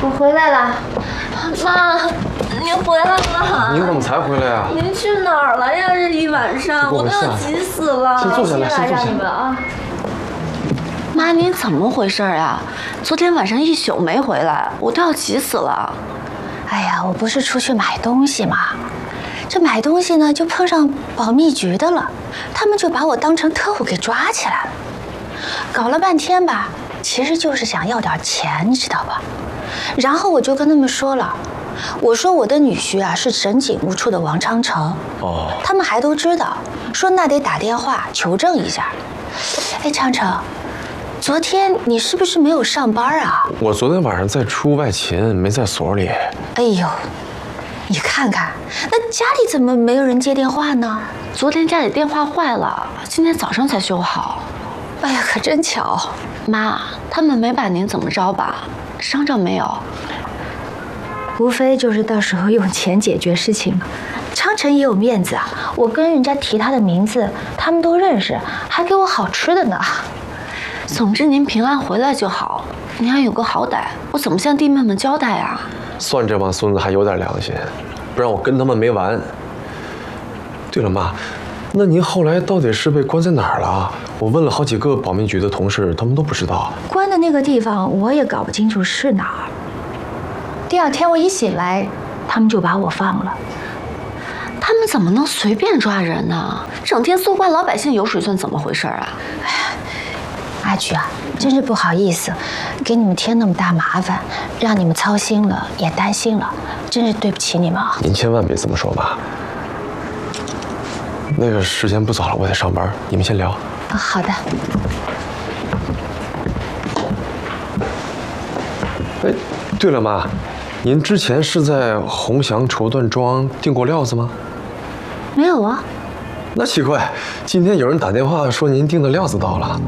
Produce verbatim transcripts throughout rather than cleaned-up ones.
我回来了，妈，您回来了。 您怎么才回来呀？ 您去哪儿了呀？这一晚上我都要急死了。 先坐下来，先坐下来。 你们啊。 妈，您怎么回事呀？昨天晚上一宿没回来，我都要急死了。 哎呀，我不是出去买东西嘛，这买东西呢就碰上保密局的了，他们就把我当成特务给抓起来了。搞了半天吧，其实就是想要点钱，你知道吧？然后我就跟他们说了，我说我的女婿啊是省警务处的王昌成。哦，他们还都知道，说那得打电话求证一下。哎，昌成。昨天你是不是没有上班啊？ 我昨天晚上在出外勤，没在所里。 哎呦，你看看，那家里怎么没有人接电话呢？ 昨天家里电话坏了，今天早上才修好。 哎呀，可真巧。 妈，他们没把您怎么着吧？伤着没有？ 无非就是到时候用钱解决事情。昌成也有面子啊，我跟人家提他的名字，他们都认识，还给我好吃的呢。 总之您平安回来就好，您还有个好歹，我怎么向弟妹们交代啊？ 算这帮孙子还有点良心，不然我跟他们没完。对了，妈，那您后来到底是被关在哪儿了？我问了好几个保密局的同事，他们都不知道。 关的那个地方我也搞不清楚是哪儿。第二天我一醒来，他们就把我放了。 他们怎么能随便抓人呢？整天搜刮老百姓油水算怎么回事啊？ 哎呀，阿菊啊，真是不好意思，给你们添那么大麻烦，让你们操心了，也担心了，真是对不起你们啊！ 您千万别这么说妈。那个时间不早了，我得上班，你们先聊。 啊，好的。 哎，对了，妈，您之前是在鸿祥绸缎庄订过料子吗？ 没有啊。 那奇怪，今天有人打电话说您订的料子到了。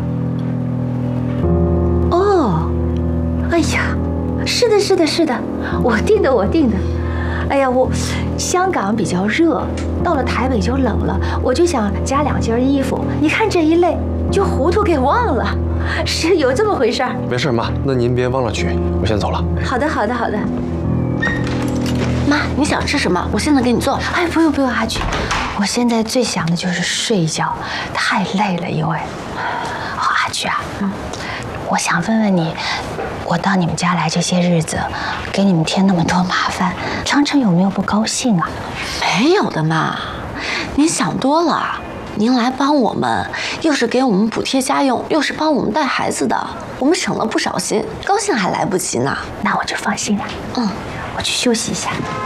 哦，哎呀，是的，是的，是的，我订的，我订的。哎呀，我香港比较热，到了台北就冷了，我就想加两件衣服。你看这一累，就糊涂给忘了，是有这么回事儿。 没事，妈，那您别忘了取，我先走了。 好的，好的，好的。 妈，你想吃什么？我现在给你做。 哎，不用不用，阿菊，我现在最想的就是睡一觉，太累了，因为。哦，阿菊啊，嗯，我想问问你，我到你们家来这些日子，给你们添那么多麻烦，昌成有没有不高兴啊？ 没有的妈，您想多了。您来帮我们，又是给我们补贴家用，又是帮我们带孩子的，我们省了不少心，高兴还来不及呢。 那我就放心了。 嗯， 我去休息一下。